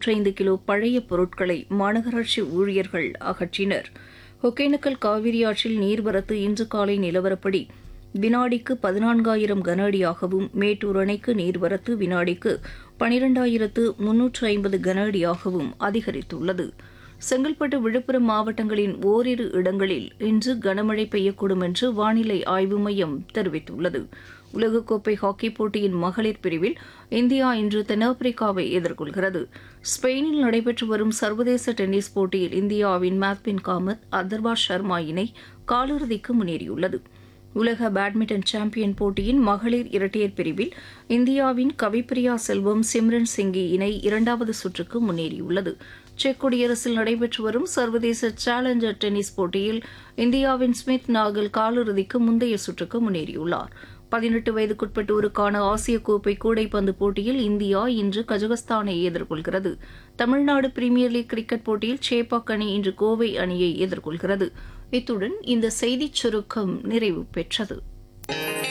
95 kilo பழைய பொருட்களை மாநகராட்சி ஊழியர்கள் அகற்றினர். ஒகேனக்கல் காவிரி ஆற்றில் நீர்வரத்து இன்று காலை நிலவரப்படி வினாடிக்கு 14,000 கன அடியாகவும், மேட்டூர் அணைக்கு நீர்வரத்து வினாடிக்கு 12,350 கன அடியாகவும் அதிகரித்துள்ளது. செங்கல்பட்டு, விழுப்புரம் மாவட்டங்களின் ஓரிரு இடங்களில் இன்று கனமழை பெய்யக்கூடும் என்று வானிலை ஆய்வு மையம் தெரிவித்துள்ளது. உலகக்கோப்பை ஹாக்கிப் போட்டியின் மகளிர் பிரிவில் இந்தியா இன்று தென்னாப்பிரிக்காவை எதிர்கொள்கிறது. ஸ்பெயினில் நடைபெற்று வரும் சர்வதேச டென்னிஸ் போட்டியில் இந்தியாவின் மேத்வின் காமத், அதர்வா சர்மா இணை காலிறுதிக்கு முன்னேறியுள்ளது. உலக பேட்மிண்டன் சாம்பியன் போட்டியின் மகளிர் இரட்டையர் பிரிவில் இந்தியாவின் கவிப்பிரியா செல்வம், சிம்ரன் சிங்கி இணை இரண்டாவது சுற்றுக்கு முன்னேறியுள்ளது. செக் குடியரசில் நடைபெற்று வரும் சர்வதேச சேலஞ்சர் டென்னிஸ் போட்டியில் இந்தியாவின் ஸ்மித் நாகல் காலிறுதிக்கு முந்தைய சுற்றுக்கு முன்னேறியுள்ளார். 18 வயதுக்குட்பட்டோருக்கான ஆசிய கோப்பை கூடைப்பந்து போட்டியில் இந்தியா இன்று கஜகஸ்தானை எதிர்கொள்கிறது. தமிழ்நாடு பிரீமியர் லீக் கிரிக்கெட் போட்டியில் சேப்பாக் அணி இன்று கோவை அணியை எதிர்கொள்கிறது. இத்துடன் இந்த செய்திச் சுருக்கம் நிறைவு பெற்றது.